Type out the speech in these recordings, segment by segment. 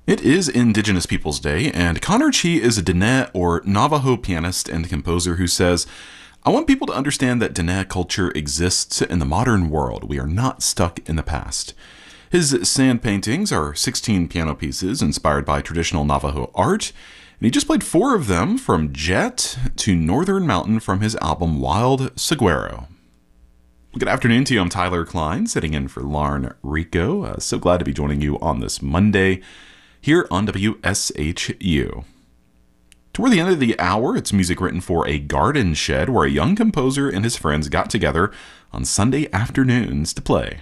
It is Indigenous Peoples Day, and Connor Chi is a Diné or Navajo pianist and composer who says, I want people to understand that Diné culture exists in the modern world. We are not stuck in the past. His sand paintings are 16 piano pieces inspired by traditional Navajo art, and he just played 4 of them from Jet to Northern Mountain from his album Wild Saguaro. Good afternoon to you. I'm Tyler Klein, sitting in for Lauren Rico. So glad to be joining you on this Monday here on WSHU. Toward the end of the hour, it's music written for a garden shed where a young composer and his friends got together on Sunday afternoons to play.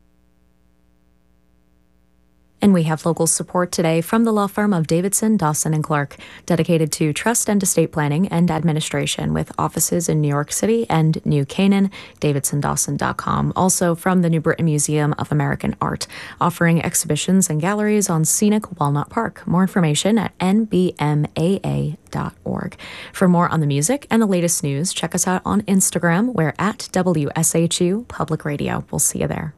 And we have local support today from the law firm of Davidson, Dawson, and Clark, dedicated to trust and estate planning and administration with offices in New York City and New Canaan, davidsondawson.com. Also from the New Britain Museum of American Art, offering exhibitions and galleries on scenic Walnut Park. More information at nbmaa.org. For more on the music and the latest news, check us out on Instagram. We're at WSHU Public Radio. We'll see you there.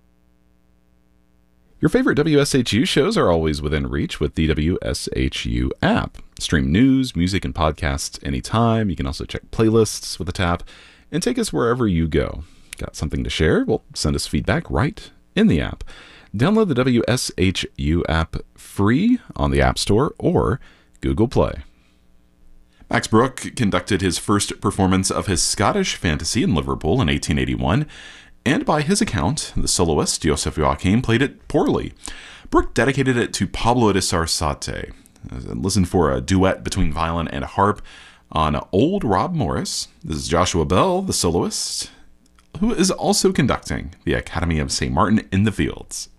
Your favorite WSHU shows are always within reach with the WSHU app. Stream news, music, and podcasts anytime. You can also check playlists with the tap and take us wherever you go. Got something to share? Well, send us feedback right in the app. Download the WSHU app free on the App Store or Google Play. Max Bruch conducted his first performance of his Scottish fantasy in Liverpool in 1881. And by his account, the soloist, Joseph Joachim, played it poorly. Bruch dedicated it to Pablo de Sarasate. Listen for a duet between violin and harp on Old Rob Morris. This is Joshua Bell, the soloist, who is also conducting the Academy of St. Martin in the Fields.